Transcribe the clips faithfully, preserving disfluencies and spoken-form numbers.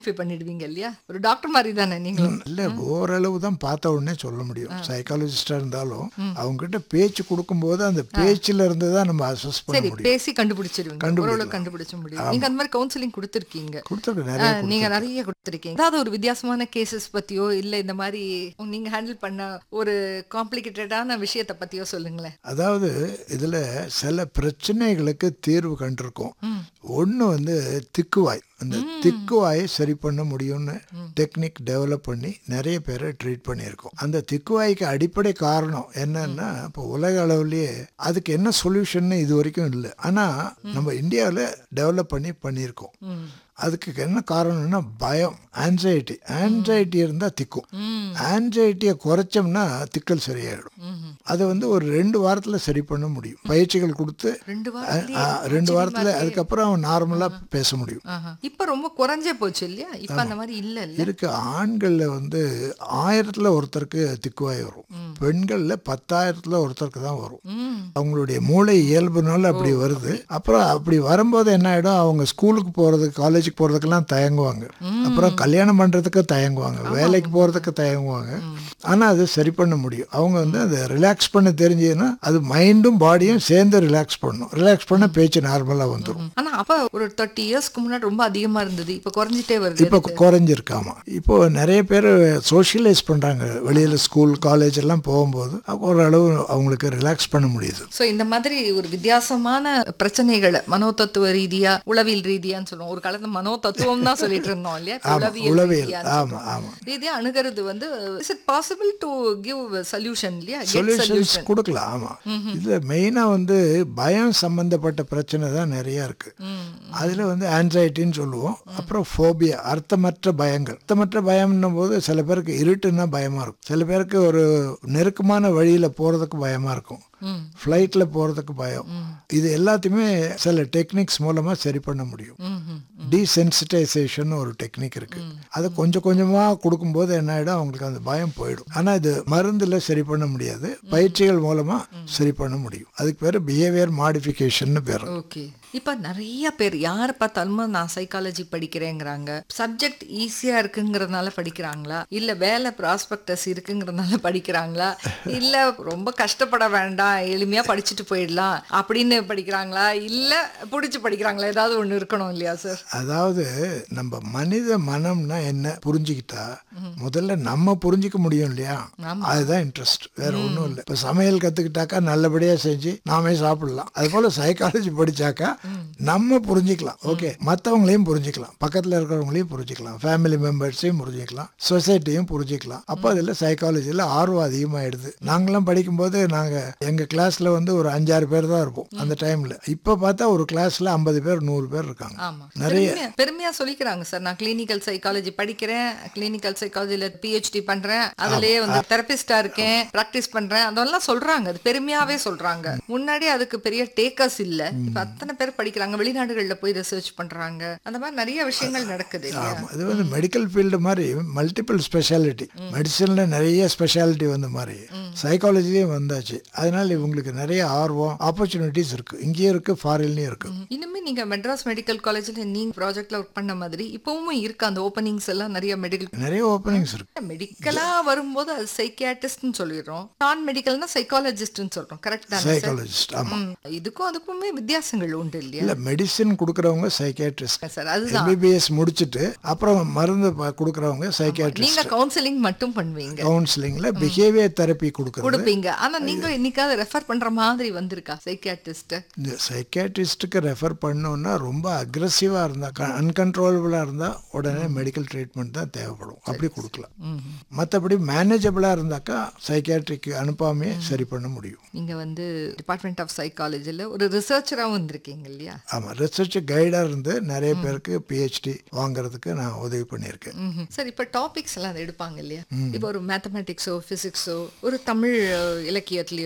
பண்ணிடுவீங்க இல்லையா? ஒரு டாக்டர் மாதிரி தானே நீங்களும்? இல்லை, ஓரளவு தான் பார்த்த உடனே சொல்ல முடியும். சைக்காலஜிஸ்டாக இருந்தாலும் அவங்ககிட்ட பேச்சு கொடுக்கும்போது அந்த பேச்சில் இருந்து தான் நம்ம அசஸ் பண்ண சரி, முடியும். பேசி கண்டுபிடிச்சிருவீங்க, ஓரளவு கண்டுபிடிச்ச முடியும். நீங்க அந்த மாதிரி கவுன்சிலிங் கொடுத்துருக்கீங்க? கொடுத்துருக்கேன், நிறைய ஆ, நீங்க நிறைய கொடுத்துருக்கீங்க. ஏதாவது ஒரு வித்தியாசமான கேசஸ் பத்தியோ இல்ல இந்த மாதிரி நீங்க ஹேண்டில் பண்ண ஒரு காம்ப்ளிகேட்டடான விஷயத்தை பத்தியோ சொல்லுங்களேன். அதாவது இதில் சில பிரச்சனைகளுக்கு தீர்வு கண்டிருக்கோம். ஒன்று வந்து திக்குவாய். அந்த திக்குவாயை சரி பண்ண முடியும்னு டெக்னிக் டெவலப் பண்ணி நிறைய பேரை ட்ரீட் பண்ணியிருக்கோம். அந்த திக்குவாய்க்கு அடிப்படை காரணம் என்னன்னா, இப்போ உலக அளவுலேயே அதுக்கு என்ன சொல்யூஷன் இது வரைக்கும் இல்லை. ஆனால் நம்ம இந்தியாவில் டெவலப் பண்ணி பண்ணியிருக்கோம். அதுக்கு என்ன காரணம்னா பயம், ஆன்சைட்டி. ஆன்சைட்டி இருந்தால் திக்கும். ஆன்சைட்டியை குறைச்சோம்னா திக்கல் சரியாயிடும். அதை வந்து ஒரு ரெண்டு வாரத்தில் சரி பண்ண முடியும். பயிற்சிகள் கொடுத்து ரெண்டு வாரத்தில் அதுக்கப்புறம் அவன் நார்மலாக பேச முடியும். இப்போ ரொம்ப குறைஞ்சே போச்சு இல்லையா? இப்போ அந்த மாதிரி இல்லை இருக்கு. ஆண்களில் வந்து ஆயிரத்தில் ஒருத்தருக்கு திக்குவாய் வரும், பெண்களில் பத்தாயிரத்தில் ஒருத்தருக்கு தான் வரும். அவங்களுடைய மூளை இயல்புனால அப்படி வருது. அப்புறம் அப்படி வரும்போது என்ன ஆகிடும், அவங்க ஸ்கூலுக்கு போகிறதுக்கு காலேஜுக்கு போகிறதுக்கெல்லாம் தயங்குவாங்க, அப்புறம் கல்யாணம் பண்ணுறதுக்கு தயங்குவாங்க, வேலைக்கு போகிறதுக்கு தயங்குவாங்க. ஆனால் அது சரி பண்ண முடியும். அவங்க வந்து அதை ரிலாக்ஸ் பண்ண தெரிஞ்சதுன்னா அது மைண்டும் பாடியும் சேர்ந்து ரிலாக்ஸ் பண்ணணும். ரிலாக்ஸ் பண்ண பேச்சு நார்மலாக வந்துடும். ஆனால் அப்போ ஒரு தேர்ட்டி இயர்ஸ்க்கு முன்னாடி ரொம்ப அதிகமாக இருந்தது, இப்போ குறைஞ்சிட்டே வருது. இப்போ குறைஞ்சிருக்காமா. இப்போ நிறைய பேர் சோஷியலைஸ் பண்ணுறாங்க. வெளியில் ஸ்கூல் காலேஜ் எல்லாம் போகும்போது ஓரளவு அவங்களுக்கு ரிலாக்ஸ் பண்ண முடியுது. ஸோ இந்த மாதிரி ஒரு வித்தியாசமான பிரச்சனைகளை மனோதத்துவ ரீதியா உளவியல் ரீதியான்னு சொல்லுவோம். ஒரு காலத்துல மனோ தத்துவம் தான் சொல்லிட்டு இருந்தோம் இல்லையா? உளவியல் ரீதியா அணுகிறது வந்து is it possible to give solution இல்லையா? சொல்யூஷன்ஸ் கொடுக்கலாம். ஆமா, இதுல மெயினா வந்து பயம் சம்பந்தப்பட்ட பிரச்சனை தான் நிறைய இருக்கு. அதுல வந்து ஆன்சைட்டின்னு சொல்லுவோம். அப்புறம் ஃபோபியா, அர்த்தமற்ற பயங்கள். அர்த்தமற்ற பயம்னும் போது சில பேருக்கு இருட்டுன்னா பயமா இருக்கும், சில பேருக்கு ஒரு நெருக்கமான வழியில போறதுக்கு பயமா இருக்கும், ஃப்ளைட்டில் போகிறதுக்கு பயம். இது எல்லாத்தையுமே சில டெக்னிக்ஸ் மூலமாக சரி பண்ண முடியும். டீசென்சிட்டைசேஷன் ஒரு டெக்னிக் இருக்குது. அதை கொஞ்சம் கொஞ்சமாக கொடுக்கும்போது என்ன ஆகிடும், அவங்களுக்கு அந்த பயம் போயிடும். ஆனால் இது மருந்தில் சரி பண்ண முடியாது, பயிற்சிகள் மூலமாக சரி பண்ண முடியும். அதுக்கு பேர் பிஹேவியர் மாடிஃபிகேஷன் பேர். ஓகே. இப்போ நிறைய பேர் யார் பார்த்தாலும் நான் சைக்காலஜி படிக்கிறேங்கிறாங்க. சப்ஜெக்ட் ஈஸியாக இருக்குங்கிறதுனால படிக்கிறாங்களா, இல்லை வேலை ப்ராஸ்பெக்டஸ் இருக்குங்கிறதுனால படிக்கிறாங்களா, இல்லை ரொம்ப கஷ்டப்பட வேண்டாம் எளிமையாக படிச்சுட்டு போயிடலாம் அப்படின்னு படிக்கிறாங்களா, இல்லை பிடிச்சி படிக்கிறாங்களா? ஏதாவது ஒன்று இருக்கணும் இல்லையா சார்? அதாவது நம்ம மனித மனம்னா என்ன புரிஞ்சுக்கிட்டா முதல்ல நம்ம புரிஞ்சிக்க முடியும் இல்லையா? அதுதான் இன்ட்ரெஸ்ட், வேற ஒன்றும் இல்லை. இப்போ சமையல் கற்றுக்கிட்டாக்கா நல்லபடியாக செஞ்சு நாமே சாப்பிடலாம். அது போல் சைக்காலஜி படித்தாக்கா நம்ம புரிஞ்சிக்கலாம். ஓகே, மற்றவங்களையும் புரிஞ்சிக்கலாம், பக்கத்தில் இருக்கிறவங்களையும் புரிஞ்சிக்கலாம், ஃபேமிலி மெம்பர்ஸையும் புரிஞ்சிக்கலாம், சொசைட்டியும் புரிஞ்சிக்கலாம். அப்போ அதில் சைக்காலஜியில் ஆர்வம் அதிகமாகிடுது. நாங்களாம் படிக்கும்போது நாங்கள் எங்கள் கிளாஸில் வந்து ஒரு அஞ்சாறு பேர் தான் இருப்போம் அந்த டைமில். இப்போ பார்த்தா ஒரு கிளாஸில் ஐம்பது பேர் நூறு பேர் இருக்காங்க. நிறைய பெருமையாக சொல்லிக்கிறாங்க சார், நான் கிளினிக்கல் சைக்காலஜி படிக்கிறேன், கிளினிக்கல் சைக்காலஜியில் பிஹெச்டி பண்ணுறேன், அதுலேயே வந்து தெரபிஸ்டாக இருக்கேன், ப்ராக்டிஸ் பண்ணுறேன், அதெல்லாம் சொல்கிறாங்க. அது பெருமையாகவே சொல்கிறாங்க. முன்னாடி அதுக்கு பெரிய டேக்கர்ஸ் இல்லை. இப்போ அத்தனை பேர் படிக்கிறாங்க, வெளிநாடுகளில் போய் ரிசர்ச் பண்றாங்க, அந்த மாதிரி நிறைய விஷயங்கள் நடக்குது. அது வந்து மெடிக்கல் ஃபீல்டு மாதிரி மல்டிபிள் ஸ்பெஷாலிட்டி. மெடிசன்ல நிறைய ஸ்பெஷாலிட்டி வந்த மாதிரி சைக்காலஜிலையும் வந்தாச்சு. அதனால இவங்களுக்கு நிறைய ஆர்வம், ஆப்பர்ச்சுனிட்டிஸ் இருக்கு, இங்கேயும் இருக்கு, ஃபாரின்லயும் இருக்கு. இன்னுமே நீங்க மெட்ராஸ் மெடிக்கல் காலேஜ்ல நீங்க ப்ராஜெக்ட்ல ஒர்க் பண்ண மாதிரி இப்பவும் இருக்கு அந்த ஓப்பனிங்ஸ் எல்லாம். நிறைய மெடிக்கல் நிறைய ஓப்பனிங்ஸ் இருக்கு. மெடிக்கலா வரும்போது அது சைக்கியாட்ரிஸ்ட்னு சொல்லிடுறோம், நான் மெடிக்கல்னா சைக்காலஜிஸ்ட்னு சொல்றோம். கரெக்ட் தானே? சைக்காலஜிஸ்ட். ஆமா, இதுக்கும் அதுக்குமே வித்தியாசங்கள் உண்டு இல்லையா? இல்ல, மெடிசின் கொடுக்கறவங்க சைக்கியாட்ரிஸ்ட் சார், அதுதான் எம்பிபிஎஸ் முடிச்சிட்டு அப்புறம் மருந்து கொடுக்கறவங்க சைக்கியாட்ரிஸ்ட். நீங்க கவுன்சிலிங் மட்டும் பண்ணுவீங்க. கவுன்சிலிங்ல பிஹேவியர் தெரப்பி கொடுப்பீங்க. ஆனா நீங்க இன்னைக்காவது ரெஃபர் பண்ற மாதிரி வந்திருக்கா சைக்கியாட்ரிஸ்ட்? இந்த சைக்கியாட்ரிஸ்டுக்கு ரெஃபர் பண்ணோம்னா ரொம்ப அக்ரெசிவா இருந்தா, அன்கன்ட்ரோலபிளா இருந்தா உடனே மெடிக்கல் ட்ரீட்மெண்ட் தான் தேவைப்படும், அப்படி கொடுக்கலாம். மற்றபடி மேனேஜபிளா இருந்தாக்கா சைக்கியாட்ரிக்கு அனுப்பாமே சரி பண்ண முடியும். நீங்க வந்து டிபார்ட்மெண்ட் ஆஃப் சைக்காலஜில ஒரு ரிசர்ச்சராகவும் வந்திருக்கீங்க இல்லையா? ஆமாம், ரிசர்ச் கைடாக இருந்து நிறைய பேருக்கு பிஹெச்டி வாங்குறதுக்கு நான் உதவி பண்ணியிருக்கேன். சார், இப்போ டாபிக்ஸ் எல்லாம் எடுப்பாங்க இல்லையா? இப்போ ஒரு மேத்தமெட்டிக்ஸோ ஃபிசிக்ஸோ ஒரு தமிழ் இலக்கியத்திலையோ ஆங்கில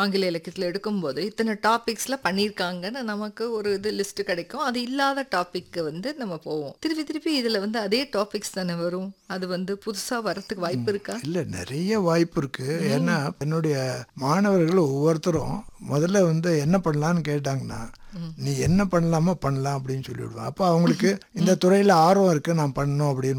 ஆங்கில இலக்கியத்தில் எடுக்கும்போது இத்தனை டாபிக்ஸ்ல பண்ணியிருக்காங்கன்னு நமக்கு ஒரு இது லிஸ்ட் கிடைக்கும். அது இல்லாத டாபிக் வந்து நம்ம போவோம். திருப்பி திருப்பி இதுல வந்து அதே டாபிக்ஸ் தானே வரும். அது வந்து புதுசா வரத்துக்கு வாய்ப்பு இருக்கா? இல்லை, நிறைய வாய்ப்பு இருக்குது. ஏன்னா என்னுடைய மாணவர்கள் ஒவ்வொருத்தரும் முதல்ல வந்து என்ன பண்ணலான்னு கேட்டாங்கன்னா, நீ என்ன பண்ணலாமோ பண்ணலாம் அப்படின்னு சொல்லிவிடுவேன். அப்போ அவங்களுக்கு இந்த துறையில் ஆர்வம் இருக்குது, நான் பண்ணணும் அப்படின்னு